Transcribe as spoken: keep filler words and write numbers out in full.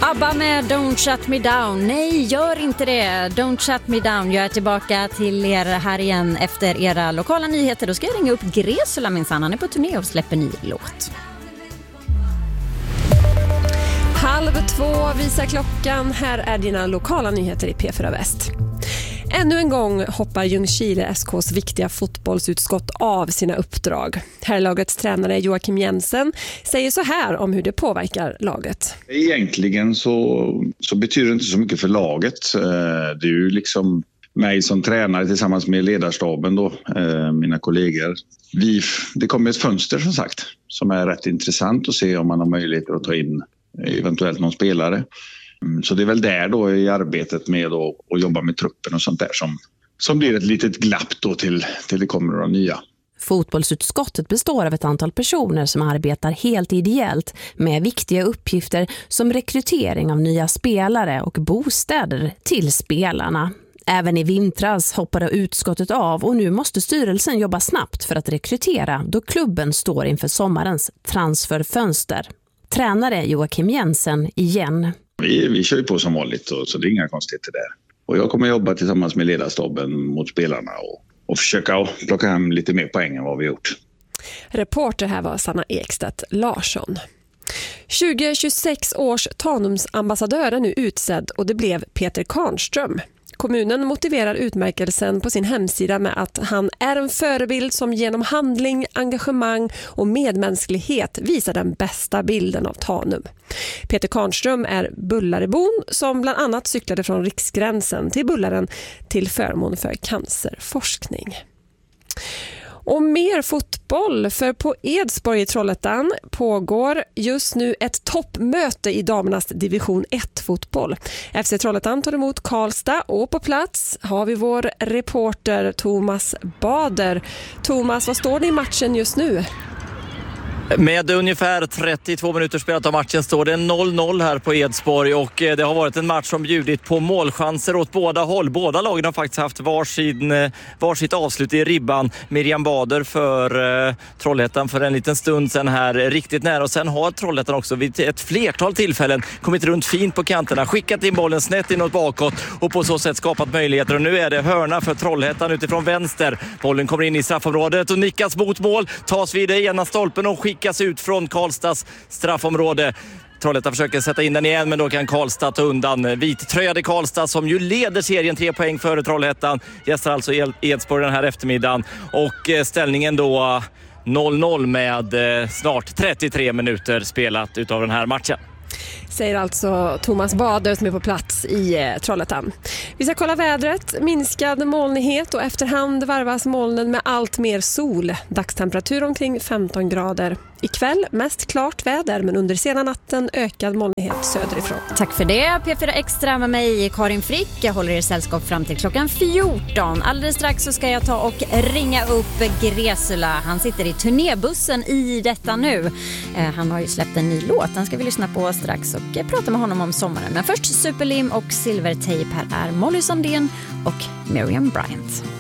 ABBA med Don't Shut Me Down. Nej, gör inte det. Don't Shut Me Down. Jag är tillbaka till er här igen efter era lokala nyheter. Då ska jag ringa upp Gresula minsann. Han är på turné och släpper ny låt. Halv två visar klockan. Här är dina lokala nyheter i P fyra Väst. Ännu en gång hoppar Ljungskile S K:s viktiga fotbollsutskott av sina uppdrag. Herrlagets tränare Joakim Jensen säger så här om hur det påverkar laget. Egentligen så, så betyder det inte så mycket för laget. Det är ju liksom mig som tränare tillsammans med ledarstaben då, mina kollegor. Vi, det kommer ett fönster som sagt som är rätt intressant att se om man har möjlighet att ta in eventuellt någon spelare. Så det är väl där då i arbetet med att, att jobba med truppen och sånt där som, som blir ett litet glapp då till, till det kommer några nya. Fotbollsutskottet består av ett antal personer som arbetar helt ideellt med viktiga uppgifter som rekrytering av nya spelare och bostäder till spelarna. Även i vintras hoppade utskottet av och nu måste styrelsen jobba snabbt för att rekrytera då klubben står inför sommarens transferfönster. Tränare Joakim Jensen igen. Vi, vi kör ju på som vanligt och, så det är inga konstigheter där. Och jag kommer jobba tillsammans med ledarstaben mot spelarna och, och försöka plocka hem lite mer poäng än vad vi gjort. Reporter här var Sanna Ekstedt Larsson. tjugo tjugosex års Tanums ambassadör är nu utsedd och det blev Peter Karnström. Kommunen motiverar utmärkelsen på sin hemsida med att han är en förebild som genom handling, engagemang och medmänsklighet visar den bästa bilden av Tanum. Peter Karnström är Bullarebon som bland annat cyklade från Riksgränsen till Bullaren till förmån för cancerforskning. Och mer fotboll, för på Edsborg i Trollhättan pågår just nu ett toppmöte i damernas division ett-fotboll. F C Trollhättan tar emot Karlstad och på plats har vi vår reporter Thomas Bader. Thomas, vad står det i matchen just nu? Med ungefär trettiotvå minuter spelat av matchen står det noll noll här på Edsborg och det har varit en match som bjudit på målchanser åt båda håll. Båda lagen har faktiskt haft varsin, varsitt avslut i ribban. Miriam Bader för eh, Trollhättan för en liten stund sedan här riktigt nära och sen har Trollhättan också vid ett flertal tillfällen kommit runt fint på kanterna, skickat in bollen snett inåt bakåt och på så sätt skapat möjligheter och nu är det hörna för Trollhättan utifrån vänster. Bollen kommer in i straffområdet och nickas mot mål, tas vid det ena stolpen och skickas ut från Karlstads straffområde. Trollhättan försöker sätta in den igen men då kan Karlstad ta undan. Vittröjade Karlstad som ju leder serien tre poäng före Trollhättan. Gästar alltså Edsborg den här eftermiddagen och ställningen då noll noll med snart trettiotre minuter spelat utav den här matchen. Säger alltså Thomas Bader som är på plats i eh, Trollhättan. Vi ska kolla vädret, minskad molnighet och efterhand varvas molnen med allt mer sol. Dagstemperatur omkring femton grader. Ikväll mest klart väder men under sena natten ökad molnighet söderifrån. Tack för det. P fyra Extra med mig Karin Frick. Jag håller er sällskap fram till klockan fjorton. Alldeles strax så ska jag ta och ringa upp Gresula. Han sitter i turnébussen i detta nu. Eh, han har ju släppt en ny låt. Den ska vi lyssna på strax och eh, prata med honom om sommaren. Men först Superlim och Silvertejp. Här är Molly Sandén och Miriam Bryant.